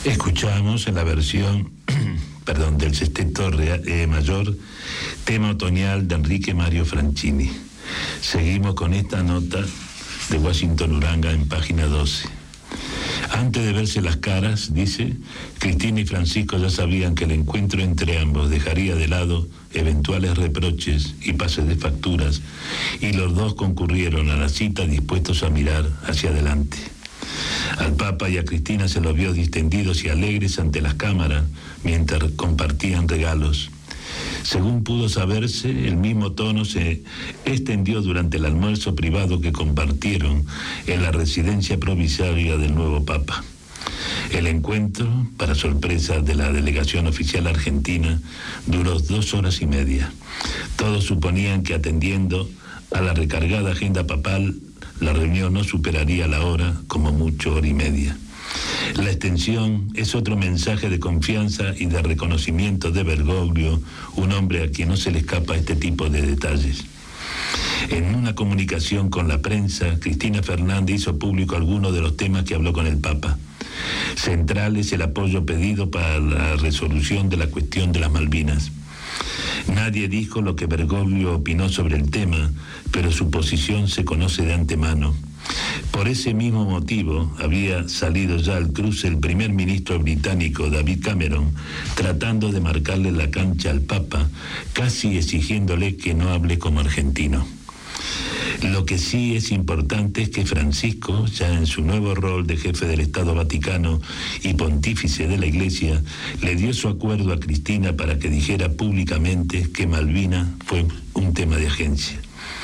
Escuchamos en la versión del sexteto mayor, tema otoñal de Enrique Mario Franchini. Seguimos con esta nota de Washington Uranga en página 12. Antes de verse las caras, dice, Cristina y Francisco ya sabían que el encuentro entre ambos dejaría de lado eventuales reproches y pases de facturas, y los dos concurrieron a la cita dispuestos a mirar hacia adelante. Al Papa y a Cristina se los vio distendidos y alegres ante las cámaras mientras compartían regalos. Según pudo saberse, el mismo tono se extendió durante el almuerzo privado que compartieron en la residencia provisoria del nuevo Papa. El encuentro, para sorpresa de la delegación oficial argentina, duró 2 horas y media. Todos suponían que, atendiendo a la recargada agenda papal, la reunión no superaría la hora, como mucho 1 hora y media. La extensión es otro mensaje de confianza y de reconocimiento de Bergoglio, un hombre a quien no se le escapa este tipo de detalles. En una comunicación con la prensa, Cristina Fernández hizo público algunos de los temas que habló con el Papa. Central es el apoyo pedido para la resolución de la cuestión de las Malvinas. Nadie dijo lo que Bergoglio opinó sobre el tema, pero su posición se conoce de antemano. Por ese mismo motivo había salido ya al cruce el primer ministro británico David Cameron, tratando de marcarle la cancha al Papa, casi exigiéndole que no hable como argentino. Lo que sí es importante es que Francisco, ya en su nuevo rol de jefe del Estado Vaticano y pontífice de la Iglesia, le dio su acuerdo a Cristina para que dijera públicamente que Malvinas fue un tema de agencia.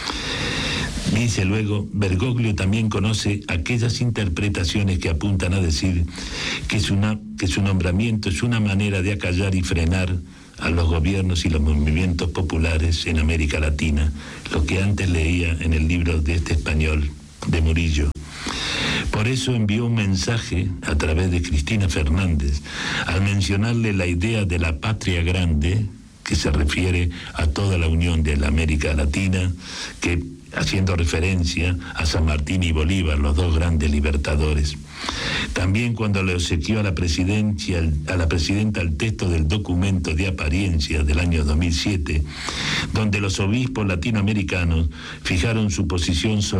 Dice luego, Bergoglio también conoce aquellas interpretaciones que apuntan a decir que su nombramiento es una manera de acallar y frenar a los gobiernos y los movimientos populares en América Latina, lo que antes leía en el libro de este español, de Murillo. Por eso envió un mensaje a través de Cristina Fernández, al mencionarle la idea de la patria grande, que se refiere a toda la Unión de la América Latina, que haciendo referencia a San Martín y Bolívar, los dos grandes libertadores. También cuando le obsequió a la presidenta el texto del documento de apariencia del año 2007, donde los obispos latinoamericanos fijaron su posición sobre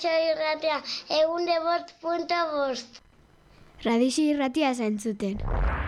Radixi irratia zentzuten.